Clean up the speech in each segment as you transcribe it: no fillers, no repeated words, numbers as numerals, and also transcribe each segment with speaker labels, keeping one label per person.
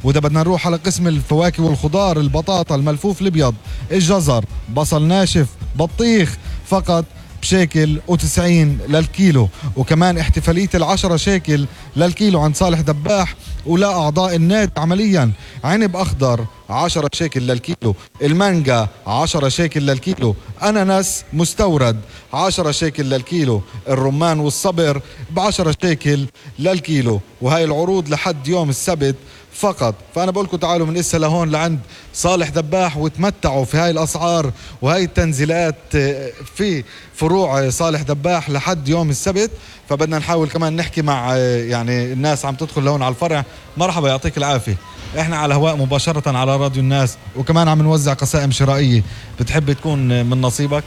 Speaker 1: وإذا بدنا نروح على قسم الفواكه والخضار، البطاطا، الملفوف الابيض، الجزر، بصل ناشف، بطيخ، فقط بشيكل و90 للكيلو. وكمان احتفالية 10 شيكل للكيلو عند صالح دباح ولا أعضاء النادي عمليا. عنب أخضر 10 شيكل للكيلو، المانجا 10 شيكل للكيلو، أناناس مستورد 10 شيكل للكيلو، الرمان والصبر ب10 شيكل للكيلو. وهاي العروض لحد يوم السبت فقط. فأنا بقولكم تعالوا من إسا لهون لعند صالح دباح وتمتعوا في هاي الأسعار وهاي التنزيلات في فروع صالح دباح لحد يوم السبت. فبدنا نحاول كمان نحكي مع يعني الناس عم تدخل لهون على الفرع. مرحبا، يعطيك العافية. احنا على الهواء مباشرة على راديو الناس، وكمان عم نوزع قسائم شرائية. بتحب تكون من نصيبك؟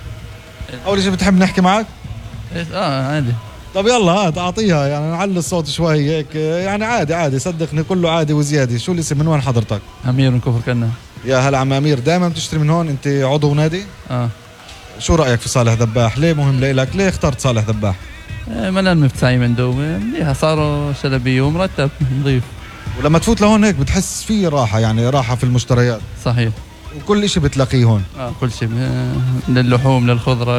Speaker 1: أول شيء بتحب نحكي معك؟
Speaker 2: عادي.
Speaker 1: طب يلا هات اعطيها، يعني نعلي الصوت شوي هيك، يعني عادي عادي صدقني كله عادي وزياده. شو الاسم، من وين حضرتك؟
Speaker 2: امير من كفر كنا.
Speaker 1: يا هلا عم امير، دائما بتشتري من هون؟ انت عضو نادي؟ شو رايك في صالح دباح؟ ليه مهم لك؟ ليه اخترت صالح دباح؟
Speaker 2: ملان مفتاحي من دوم منيح، صاروا شلبيه ومرتب نظيف.
Speaker 1: ولما تفوت لهون هيك بتحس في راحه، يعني راحه في المشتريات.
Speaker 2: صحيح.
Speaker 1: وكل اشي بتلاقيه هون.
Speaker 2: كل شيء، من اللحوم للخضره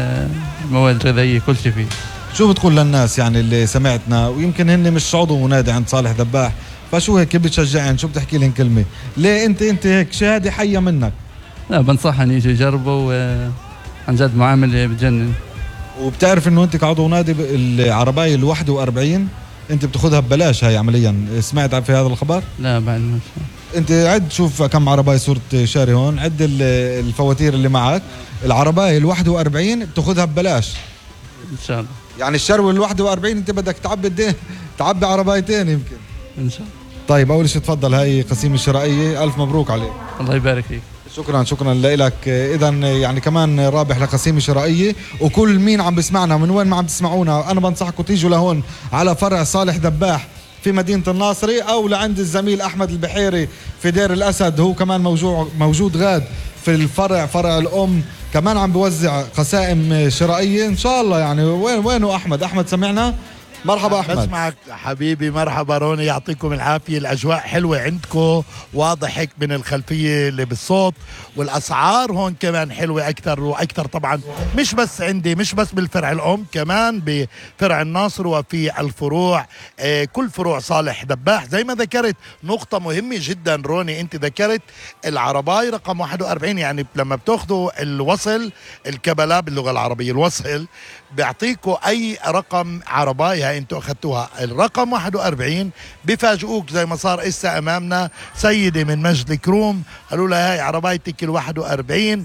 Speaker 2: للمواد الغذائيه كل شيء فيه.
Speaker 1: شو بتقول للناس يعني اللي سمعتنا ويمكن هن مش عضو نادي عند صالح دباح، فشو هيك بتشجعن؟ شو بتحكي لهم كلمه؟ ليه انت هيك شهاده حيه منك؟
Speaker 2: لا، بنصحهم يجوا يجربوا، عن جد معامله بتجنن.
Speaker 1: وبتعرف انه انت كعضو نادي العربايه ال41 انت بتاخذها ببلاش هاي عمليا؟ سمعت في هذا الخبر؟
Speaker 2: لا بعد مش.
Speaker 1: انت عد شوف كم عربايه صرت شاري هون، عد الفواتير اللي معك. العربايه ال41 بتاخذها ببلاش
Speaker 2: ان شاء الله.
Speaker 1: يعني الشروه ال41 انت بدك تعبي عربايتين يمكن
Speaker 2: ان شاء الله.
Speaker 1: طيب اول شيء تفضل، هاي قسيمه شرائيه، الف مبروك عليك.
Speaker 2: الله يبارك فيك.
Speaker 1: شكرا لك. اذا يعني كمان رابح لقسيمه شرائيه. وكل مين عم بسمعنا من وين ما عم تسمعونا، انا بنصحكم تيجوا لهون على فرع صالح دباح في مدينه الناصري، او لعند الزميل احمد البحيري في دير الاسد. هو كمان موجود غاد في الفرع، فرع الام، كمان عم بوزع قسائم شرائيه ان شاء الله. يعني وينه احمد سمعنا؟ مرحبا احمد.
Speaker 3: بسمعك حبيبي. مرحبا روني، يعطيكم العافيه. الاجواء حلوه عندكم، واضح هيك من الخلفيه اللي بالصوت. والاسعار هون كمان حلوه اكثر واكثر طبعا، مش بس عندي، مش بس بالفرع الام، كمان بفرع الناصر وفي الفروع. كل فروع صالح دباح. زي ما ذكرت نقطه مهمه جدا روني، انت ذكرت العرباي رقم 41. يعني لما بتاخذوا الوصل الكبلة باللغه العربيه، الوصل بيعطيكوا اي رقم عرباي، هاي انتوا اخذتوها الرقم 41 بفاجئوك زي ما صار اسا امامنا. سيدة من مجد الكروم قالوا لها هاي عربايتك ال41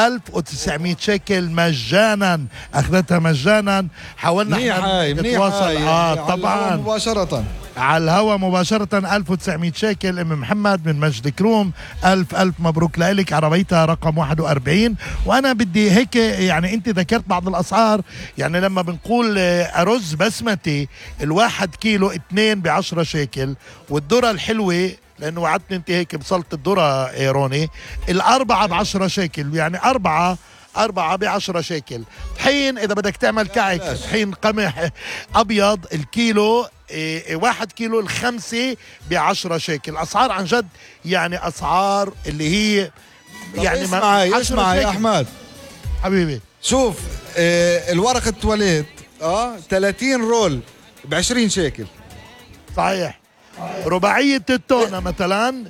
Speaker 3: 1900 شيكل مجانا، اخذتها مجانا. حاولنا نتواصل طبعا
Speaker 1: مباشرة
Speaker 3: على الهوا مباشرة. 1900 شيكل ام محمد من مجد كروم، ألف مبروك لك. عربيتها رقم 41. وانا بدي هيك، يعني انت ذكرت بعض الاسعار. يعني لما بنقول ارز بسمتي الواحد كيلو 2 ب10 شيكل، والذرة الحلوة لانه وعدتني انت هيك بسلط الذرة روني، الاربعة ب10 شيكل، يعني أربعة ب10 شيكل. طحين اذا بدك تعمل كعك، طحين قمح ابيض الكيلو 1 كيلو ال5 ب10 شيكل. اسعار عن جد، يعني اسعار اللي هي يعني
Speaker 1: اسمع يا احمد
Speaker 3: حبيبي.
Speaker 1: شوف الورق التواليت 30 رول ب20 شيكل.
Speaker 3: صحيح. رباعية التونة مثلا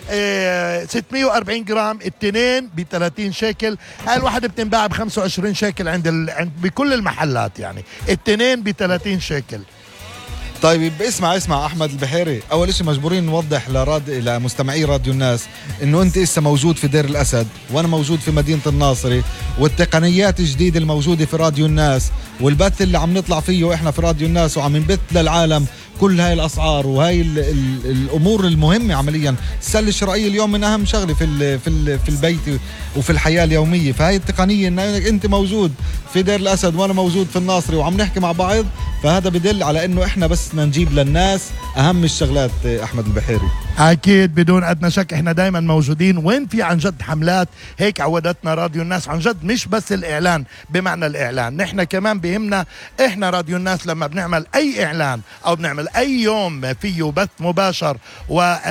Speaker 3: 640 جرام، التنين ب30 شيكل. هاي الواحدة بتنباع ب25 شيكل عند بكل المحلات، يعني التنين ب30 شيكل.
Speaker 1: طيب اسمع احمد البحيري، اول شيء مجبورين نوضح لمستمعي راديو الناس انه انت لسه موجود في دير الاسد وانا موجود في مدينه الناصري، والتقنيات الجديده الموجوده في راديو الناس والبث اللي عم نطلع فيه احنا في راديو الناس وعم نبث للعالم كل هاي الاسعار وهاي الامور المهمه عمليا. السله الشرائيه اليوم من اهم شغله في البيت وفي الحياه اليوميه. فهاي التقنيه انك انت موجود في دير الاسد وانا موجود في الناصري وعم نحكي مع بعض، فهذا بدل على انه احنا بس بدنا نجيب للناس اهم الشغلات. احمد البحيري
Speaker 3: اكيد بدون ادنى شك احنا دائما موجودين وين في عن جد حملات هيك عودتنا راديو الناس. عن جد مش بس الاعلان بمعنى الاعلان، نحن كمان بهمنا احنا راديو الناس لما بنعمل اي اعلان او بنعمل اي يوم فيه بث مباشر و